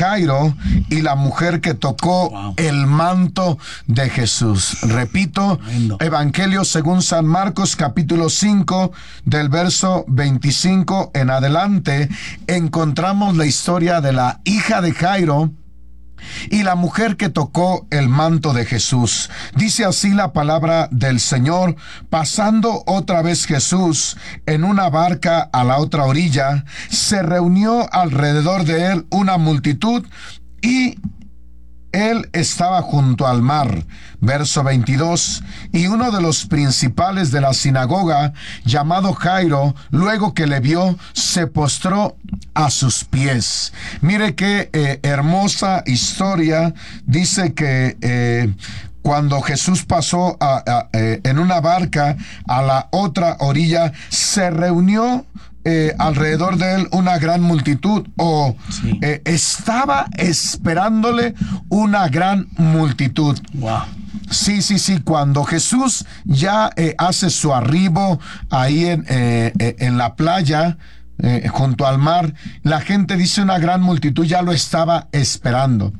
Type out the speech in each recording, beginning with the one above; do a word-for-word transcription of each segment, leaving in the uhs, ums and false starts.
Jairo y la mujer que tocó wow. el manto de Jesús. Repito, Tremendo. Evangelio según San Marcos, capítulo cinco, del verso veinticinco en adelante, encontramos la historia de la hija de Jairo y la mujer que tocó el manto de Jesús. Dice así la palabra del Señor: pasando otra vez Jesús en una barca a la otra orilla, se reunió alrededor de él una multitud y él estaba junto al mar. Verso veintidós, y uno de los principales de la sinagoga, llamado Jairo, luego que le vio, se postró a sus pies. Mire qué eh, hermosa historia. Dice que eh, cuando Jesús pasó a, a, eh, en una barca a la otra orilla, se reunió Eh, alrededor de él una gran multitud, o sí. eh, estaba esperándole una gran multitud. Wow. Sí, sí, sí, cuando Jesús ya eh, hace su arribo ahí en, eh, eh, en la playa, eh, junto al mar, la gente dice una gran multitud ya lo estaba esperando.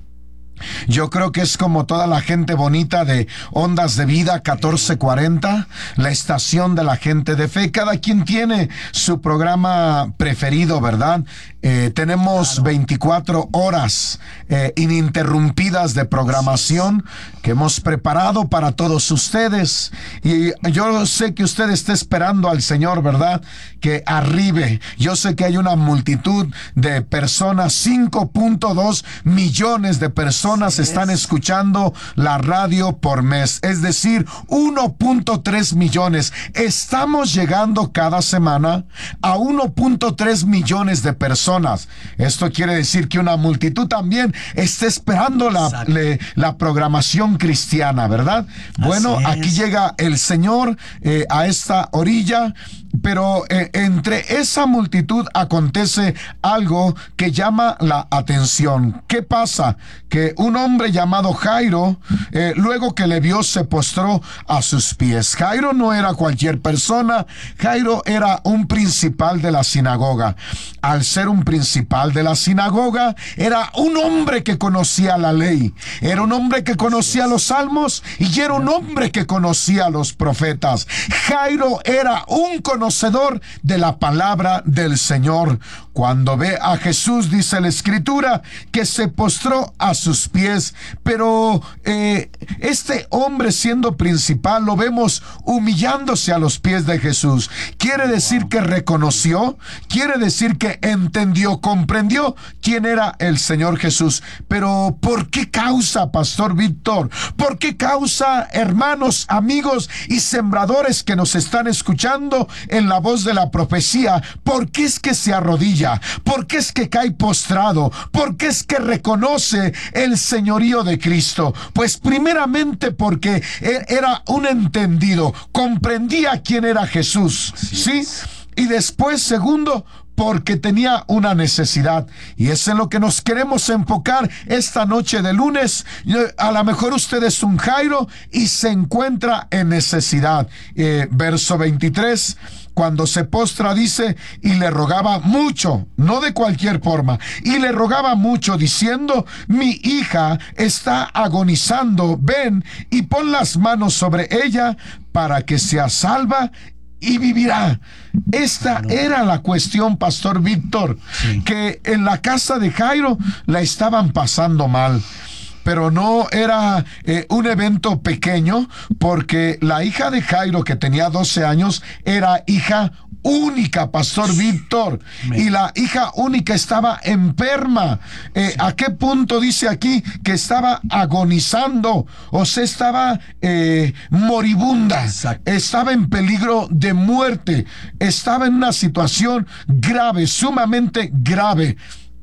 Yo creo que es como toda la gente bonita de Ondas de Vida catorce cuarenta, la estación de la gente de fe. Cada quien tiene su programa preferido, ¿verdad? Eh, tenemos claro. veinticuatro horas eh, ininterrumpidas de programación que hemos preparado para todos ustedes. Y yo sé que usted está esperando al Señor, ¿verdad? Que arribe. Yo sé que hay una multitud de personas, cinco punto dos millones de personas están escuchando la radio por mes, es decir, uno punto tres millones. Estamos llegando cada semana a uno punto tres millones de personas. Esto quiere decir que una multitud también está esperando la, le, la programación cristiana, ¿verdad? Bueno, aquí llega el Señor eh, a esta orilla, pero eh, entre esa multitud acontece algo que llama la atención. ¿Qué pasa? Que un hombre llamado Jairo, eh, luego que le vio, se postró a sus pies. Jairo no era cualquier persona. Jairo era un principal de la sinagoga. Al ser un principal de la sinagoga, era un hombre que conocía la ley, era un hombre que conocía los salmos y era un hombre que conocía los profetas. Jairo era un conocedor de la palabra del Señor. Cuando ve a Jesús, dice la Escritura, que se postró a sus pies. Pero eh, este hombre, siendo principal, lo vemos humillándose a los pies de Jesús. Quiere decir que reconoció, quiere decir que entendió, comprendió quién era el Señor Jesús. Pero ¿por qué causa, Pastor Víctor? ¿Por qué causa, hermanos, amigos y sembradores que nos están escuchando en la voz de la profecía? ¿Por qué es que se arrodilla? ¿Por qué es que cae postrado? ¿Por qué es que reconoce el señorío de Cristo? Pues primeramente porque era un entendido, comprendía quién era Jesús, ¿sí? Y después, segundo, porque tenía una necesidad. Y es en lo que nos queremos enfocar esta noche de lunes. A lo mejor usted es un Jairo y se encuentra en necesidad. Eh, verso veintitrés, cuando se postra, dice, y le rogaba mucho, no de cualquier forma, y le rogaba mucho, diciendo: mi hija está agonizando, ven y pon las manos sobre ella para que sea salva y vivirá. Esta claro. era la cuestión, Pastor Víctor, sí. que en la casa de Jairo la estaban pasando mal. Pero no era eh, un evento pequeño, porque la hija de Jairo, que tenía doce años, era hija única, Pastor Víctor, y la hija única estaba enferma. Eh, sí. ¿A qué punto dice aquí que estaba agonizando? O sea, estaba eh, moribunda. Exacto. Estaba en peligro de muerte. Estaba en una situación grave, sumamente grave.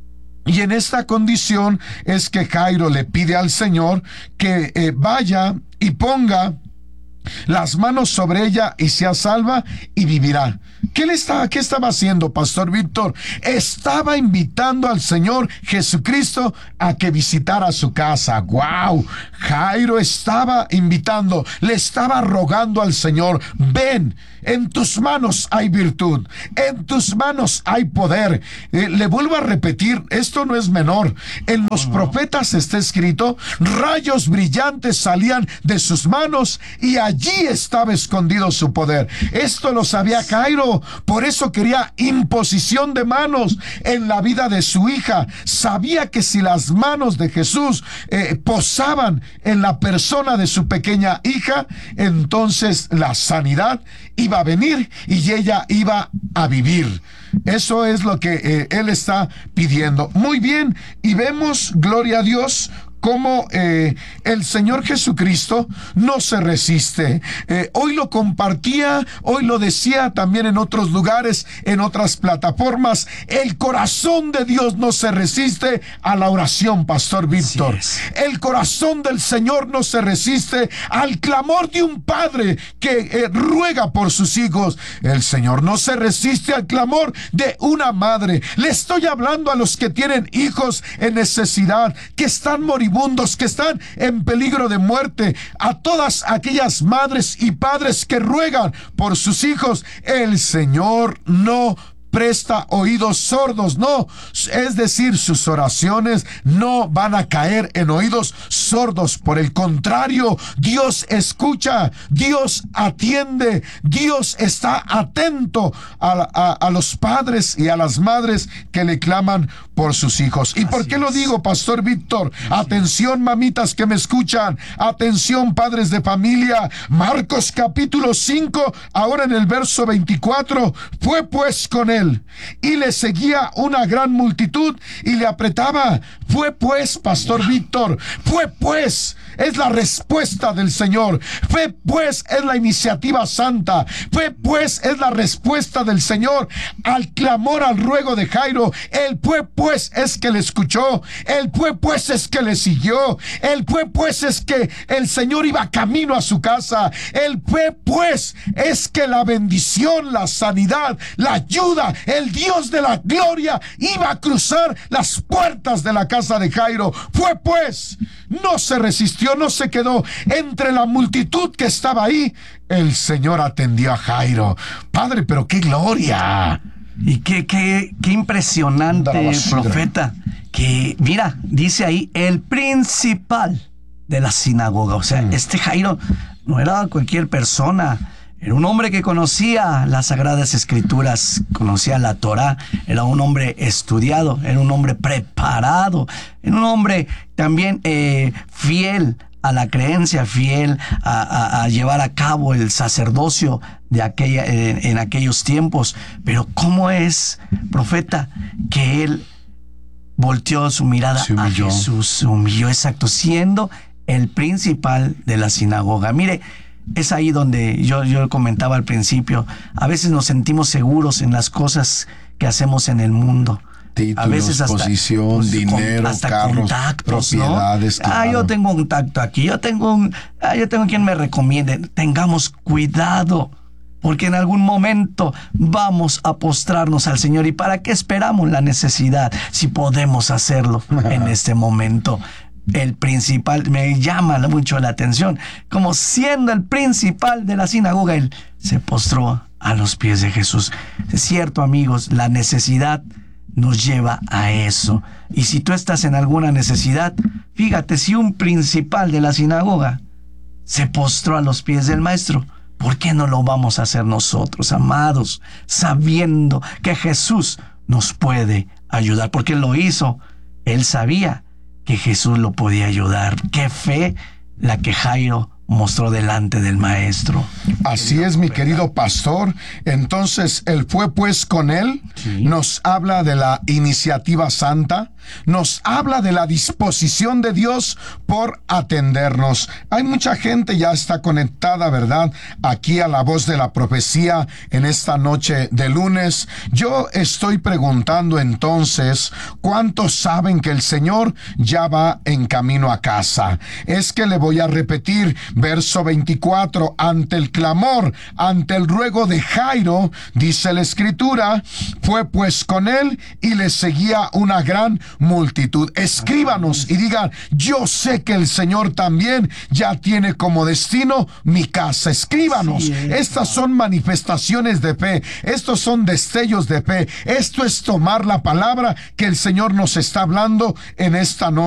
Y en esta condición es que Jairo le pide al Señor que eh, vaya y ponga las manos sobre ella y sea salva y vivirá. ¿Qué le estaba, qué estaba haciendo, Pastor Víctor? Estaba invitando al Señor Jesucristo a que visitara su casa. ¡Wow! Jairo estaba invitando, le estaba rogando al Señor: ven, en tus manos hay virtud, en tus manos hay poder. Eh, le vuelvo a repetir, esto no es menor. En los uh-huh. profetas está escrito: rayos brillantes salían de sus manos y allí estaba escondido su poder. Esto lo sabía Jairo, por eso quería imposición de manos en la vida de su hija. Sabía que si las manos de Jesús eh, posaban en la persona de su pequeña hija, entonces la sanidad iba a venir y ella iba a vivir. Eso es lo que eh, él está pidiendo. Muy bien, y vemos, gloria a Dios, cómo eh, el Señor Jesucristo no se resiste. Eh, hoy lo compartía, hoy lo decía también en otros lugares, en otras plataformas. El corazón de Dios no se resiste a la oración, Pastor Víctor. El corazón del Señor no se resiste al clamor de un padre que eh, ruega por sus hijos. El Señor no se resiste al clamor de una madre. Le estoy hablando a los que tienen hijos en necesidad, que están moriendo, que están en peligro de muerte, a todas aquellas madres y padres que ruegan por sus hijos. El Señor no presta oídos sordos, no, es decir, sus oraciones no van a caer en oídos sordos. Por el contrario, Dios escucha, Dios atiende, Dios está atento a, a, a los padres y a las madres que le claman por sus hijos. ¿Y por qué lo digo, Pastor Víctor? Atención, mamitas que me escuchan, atención, padres de familia. Marcos capítulo cinco, ahora en el verso veinticuatro: fue pues con él y le seguía una gran multitud y le apretaba. Fue pues, Pastor Víctor, fue pues, es la respuesta del Señor. Fue pues, es la iniciativa santa. Fue pues, es la respuesta del Señor al clamor, al ruego de Jairo. El fue pues es que le escuchó. El fue pues es que le siguió. El fue pues es que el Señor iba camino a su casa. El fue pues es que la bendición, la sanidad, la ayuda, el Dios de la gloria iba a cruzar las puertas de la casa de Jairo. Fue pues, no se resistió, no se quedó entre la multitud que estaba ahí. El Señor atendió a Jairo. Padre, pero qué gloria. Y qué, qué, qué impresionante, profeta, que mira, dice ahí, el principal de la sinagoga. O sea, mm. este Jairo no era cualquier persona. Era un hombre que conocía las Sagradas Escrituras, conocía la Torá, era un hombre estudiado, era un hombre preparado, era un hombre también eh, fiel a la creencia, fiel a, a, a llevar a cabo el sacerdocio de aquella, en, en aquellos tiempos. Pero ¿cómo es, profeta, que él volteó su mirada a Jesús, se humilló, exacto, siendo el principal de la sinagoga? Mire, es ahí donde yo, yo comentaba al principio, a veces nos sentimos seguros en las cosas que hacemos en el mundo. Títulos, a veces hasta posición, pues, dinero, con, hasta carros, contactos, propiedades. ¿no? Claro. Ah, yo tengo un contacto aquí, yo tengo un, ah, yo tengo quien me recomiende. Tengamos cuidado, porque en algún momento vamos a postrarnos al Señor. ¿Y para qué esperamos la necesidad si podemos hacerlo en este momento? El principal, me llama mucho la atención, como siendo el principal de la sinagoga, él se postró a los pies de Jesús. Es cierto, amigos, la necesidad nos lleva a eso. Y si tú estás en alguna necesidad, fíjate, si un principal de la sinagoga se postró a los pies del maestro, ¿por qué no lo vamos a hacer nosotros, amados, sabiendo que Jesús nos puede ayudar? Porque él lo hizo, él sabía que Jesús lo podía ayudar. Qué fe la que Jairo mostró delante del maestro. Así es, mi querido pastor. Entonces, él fue pues con él. Sí. Nos habla de la iniciativa santa. nos habla de la disposición de Dios por atendernos. Hay mucha gente ya está conectada, ¿verdad?, aquí a la voz de la profecía en esta noche de lunes. Yo estoy preguntando entonces, ¿cuántos saben que el Señor ya va en camino a casa? Es que le voy a repetir, verso veinticuatro, ante el clamor, ante el ruego de Jairo, dice la Escritura, fue pues con él y le seguía una gran multitud. Escríbanos y digan, yo sé que el Señor también ya tiene como destino mi casa. Escríbanos. Sí, Estas son manifestaciones de fe. Estos son destellos de fe. Esto es tomar la palabra que el Señor nos está hablando en esta noche.